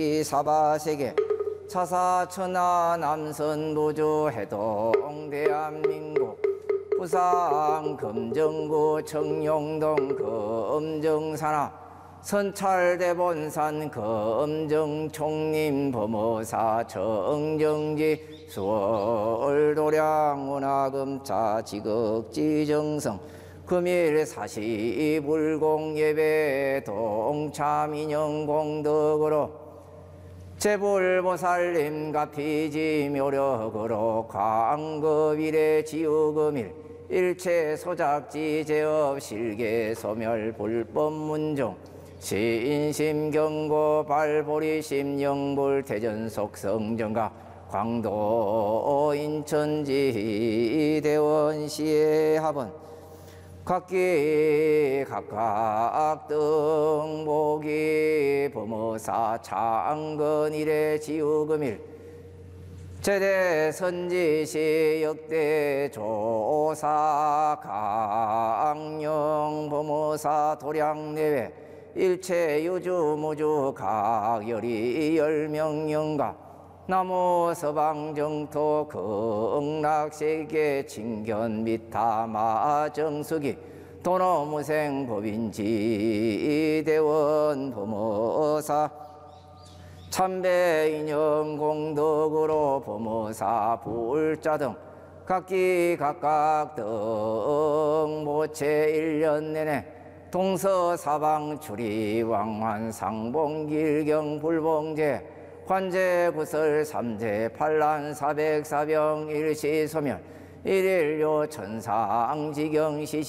사바세계 차사천하 남선부주 해동 대한민국 부산 금정구 청룡동 금정산하 선찰대본산 금정총림 범어사 정정지 수월도량 운하금차 지극지정성 금일 사시불공예배 동참인영공덕으로 제불보살님 가피지묘력으로 광급일의 지우금일 일체 소작지 제업 실계 소멸 불법문종 신심경고 발보리심 영불 대전속성정가 광도 인천지 대원시의 합은 각기 각각 등복이 범어사 창건일의 지우금일 제대 선지시 역대 조사 강령 범어사 도량내외 일체 유주무주 각열이 열명영가 나무 서방정토 극락세계 칭견 미타마 정수기 도노무생 법인지 대원 범어사 참배인연 공덕으로 범어사 불자 등 각기 각각 등 모체 1년 내내 동서사방 출이 왕환 상봉길경 불봉제 관제 구설 삼재 판란 사백사병 일시소멸 일일요 천상지경 시시